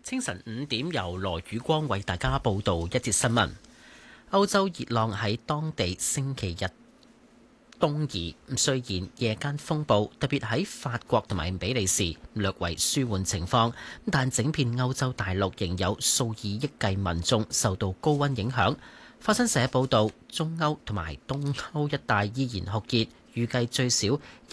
清晨5點，由羅宇光為大家報道一節新聞。歐洲熱浪喺當地星期日東移，雖然夜間風暴特別喺法國同埋比利時略為舒緩情況，但整片歐洲大陸仍有數以億計民眾受到高溫影響。法新社報道，中歐同埋東歐一帶依然酷熱，預計最少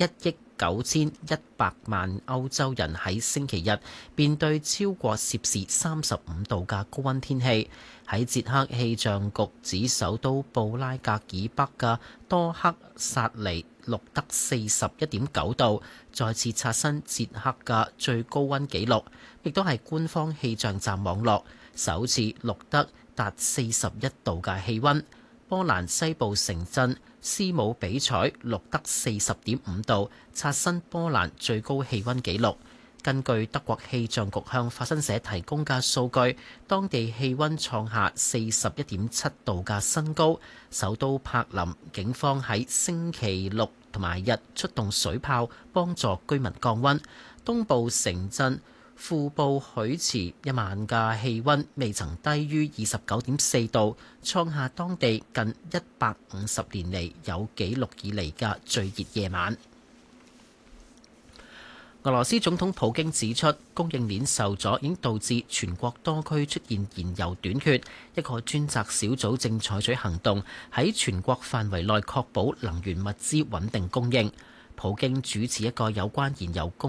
1億9100萬歐洲人喺星期日面對超過攝氏35度嘅高溫天氣。喺捷克氣象局指首都布拉格以北嘅多克薩尼錄得41.9度，再次刷新捷克嘅最高溫紀錄，亦都係官方氣象站網絡首次錄得達41度嘅氣溫。波蘭西部城鎮斯姆比采錄得40.5度，刷新波蘭最高氣溫紀錄。根據德國氣象局向法新社提供嘅數據，當地氣溫創下41.7度嘅新高。首都柏林警方喺星期六同埋日出動水炮幫助居民降溫。東部城鎮庫布許茨一晚嘅氣溫未曾低於29.4度，創下當地近150年嚟有紀錄以嚟嘅最熱夜晚。俄羅斯總統普京指出，供應鏈受阻已經導致全國多區出現燃油短缺，一個專責小組正採取行動，喺全國範圍內確保能源物資穩定供應。普京主持一個有關燃油供